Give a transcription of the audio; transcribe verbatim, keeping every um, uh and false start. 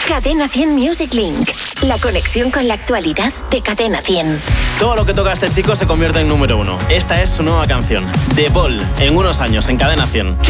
Cadena cien Music Link. La conexión con la actualidad de Cadena cien. Todo lo que toca este chico se convierte en número uno. Esta es su nueva canción, The Ball, en unos años, en Cadena cien.